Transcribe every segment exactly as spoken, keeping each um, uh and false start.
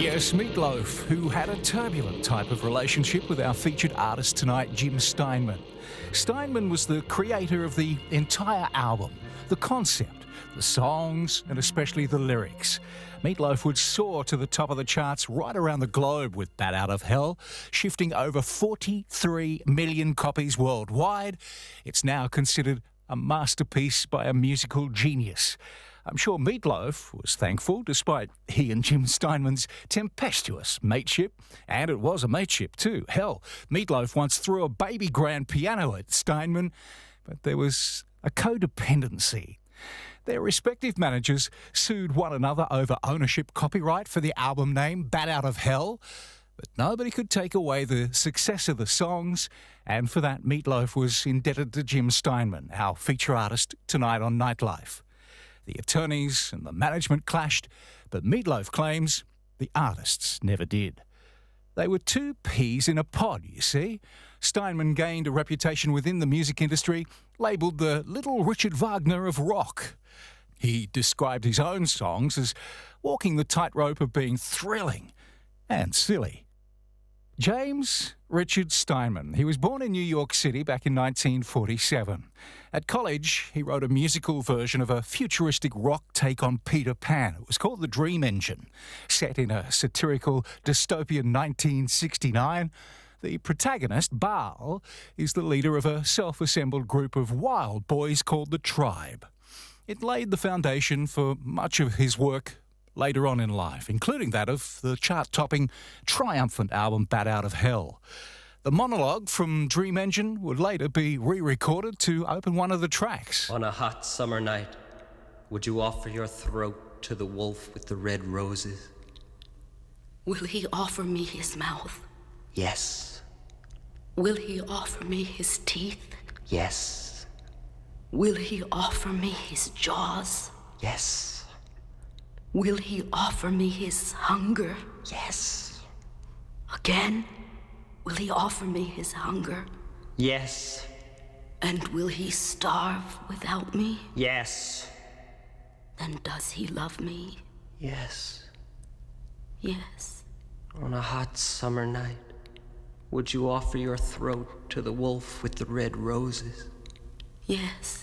Yes, Meatloaf, who had a turbulent type of relationship with our featured artist tonight, Jim Steinman. Steinman was the creator of the entire album, the concept, the songs, and especially the lyrics. Meatloaf would soar to the top of the charts right around the globe with Bat Out of Hell, shifting over forty-three million copies worldwide. It's now considered a masterpiece by a musical genius. I'm sure Meatloaf was thankful, despite he and Jim Steinman's tempestuous mateship. And it was a mateship too. Hell, Meatloaf once threw a baby grand piano at Steinman, but there was a codependency. Their respective managers sued one another over ownership copyright for the album name Bat Out of Hell, but nobody could take away the success of the songs, and for that Meatloaf was indebted to Jim Steinman, our feature artist tonight on Nightlife. The attorneys and the management clashed, but Meatloaf claims the artists never did. They were two peas in a pod, you see. Steinman gained a reputation within the music industry, labelled the Little Richard Wagner of rock. He described his own songs as walking the tightrope of being thrilling and silly. James Richard Steinman. He was born in New York City back in nineteen forty-seven. At college, he wrote a musical version of a futuristic rock take on Peter Pan. It was called The Dream Engine. Set in a satirical dystopian nineteen sixty-nine, the protagonist, Baal, is the leader of a self-assembled group of wild boys called the Tribe. It laid the foundation for much of his work later on in life, including that of the chart-topping, triumphant album Bat Out of Hell. The monologue from Dream Engine would later be re-recorded to open one of the tracks. On a hot summer night, would you offer your throat to the wolf with the red roses? Will he offer me his mouth? Yes. Will he offer me his teeth? Yes. Will he offer me his jaws? Yes. Will he offer me his hunger? Yes. Again, will he offer me his hunger? Yes. And will he starve without me? Yes. Then does he love me? Yes. Yes. On a hot summer night, would you offer your throat to the wolf with the red roses? Yes.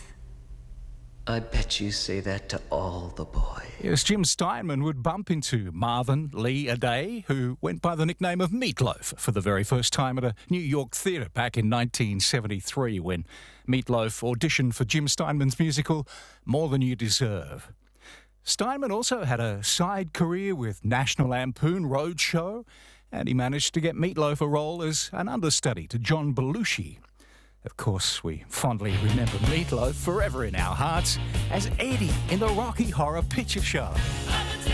I bet you say that to all the boys. Yes, Jim Steinman would bump into Marvin Lee Aday, who went by the nickname of Meatloaf for the very first time at a New York theatre back in nineteen seventy-three when Meatloaf auditioned for Jim Steinman's musical More Than You Deserve. Steinman also had a side career with National Lampoon Roadshow, and he managed to get Meatloaf a role as an understudy to John Belushi. Of course, we fondly remember Meatloaf forever in our hearts as Eddie in the Rocky Horror Picture Show.